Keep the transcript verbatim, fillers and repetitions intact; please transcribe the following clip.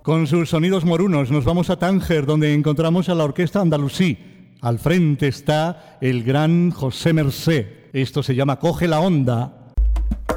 Con sus sonidos morunos nos vamos a Tánger, donde encontramos a la Orquesta Andalusí. Al frente está el gran José Mercé. Esto se llama Coge la Onda.